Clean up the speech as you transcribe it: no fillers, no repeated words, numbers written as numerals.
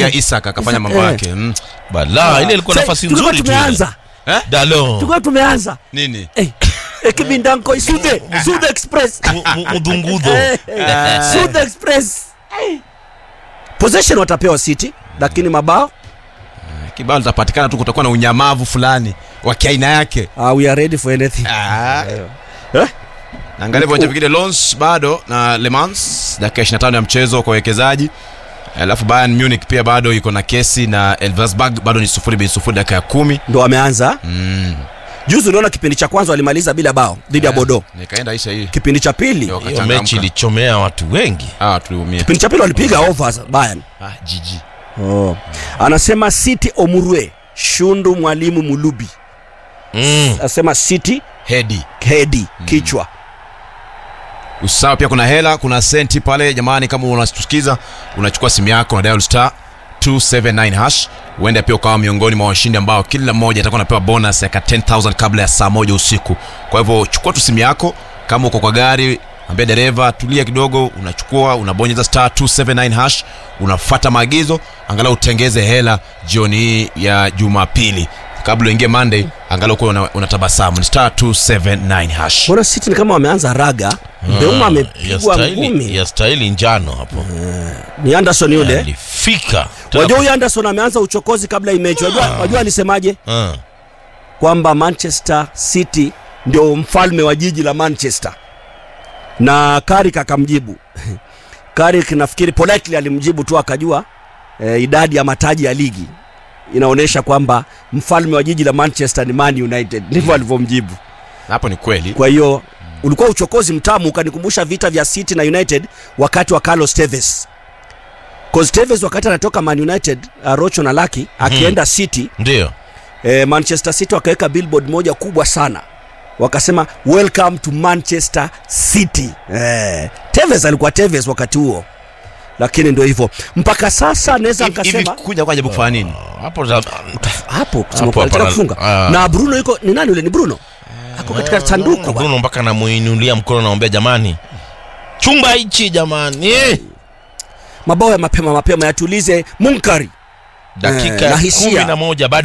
pia Isaka akafanya mambo yake. Bala ile ilikuwa nafasi nzuri tu. Tumeanza. Dalo. Tulikuwa tumeanza. Nini? Kibindanko Sude Express. Mudungudo. Sude Express. Possession watapewa City lakini mabao kibao litapatikana tu, kutakuwa na unyamavu fulani wa kiaina yake. We are ready for anything. Naangalia viwanja vingine, Lens bado na Le Mans dakika 25 ya mchezo kwa wekezaji. Alafu Bayern Munich pia bado iko na kesi na Elversberg, bado ni 0-0 dakika ya 10 ndio wameanza. Juzi unaona kipindi cha kwanza walimaliza bila bao dhidi ya Bordeaux. Nikaenda isha hii. Kipindi cha pili hiyo mechi ilichomea watu wengi. Tuliumia. Kipindi cha pili walipiga overs Bayern. GG. Anasema City Omurwe, Shundu Mwalimu Mulubi. Anasema City Hedi kichwa. Usawa pia kuna hela, kuna senti pale jamani. Kama unatusikiza, unachukua simu yako na dial star 279#. Uende pia ukawa miongoni mwa washindi ambao kila mmoja atakuwa anapewa bonus ya 10,000 kabla ya saa 1 usiku. Kwa hivyo chukua tu simu yako, kama uko kwa gari ambia dereva tulia kidogo, unachukua unabonyeza star 279#, unafuata maagizo, angalau utengeze hela jioni hii ya Jumapili kabla uingie Monday, angalau kwa unatabasamu. Star 279#. Bora City ni kama wameanza raga. Mbeuma amepigwa ngumi ya staili njano hapo. Ni Anderson yule. Alifika. Wajua huyu Anderson ameanza uchokozi kabla ya mechi. Wajua alisemaje? Kwamba Manchester City ndio mfalme wa jiji la Manchester. Na Carrick akamjibu. Carrick nafikiri politely alimjibu tu, akajua idadi ya mataji ya ligi inaonesha kwamba mfalme wa jiji la Manchester ni Man United. Ndivyo alivyomjibu. Hapo ni kweli. Kwa hiyo ulikuwa uchokozi mtamu, ukanikumbusha vita vya City na United wakati wa Carlos Tevez. Cause Tevez wakati anatoka Man United, Rocho na Lucky akienda City, ndio Manchester City wakaweka billboard moja kubwa sana, wakasema welcome to Manchester City. Tevez alikuwa Tevez wakati huo, lakini ndio hivyo mpaka sasa. Naweza nikasema hivi kuja kwa ajabu kufanya nini hapo kusema kwa kufunga. Na Bruno yuko ni nani yule? Ni Bruno ako katika sanduku. Bruno mpaka anamuinulia mkono, naomba jamani, chumba hichi jamani. Mabao ya mapema yatulize Munkari dakika 11 bado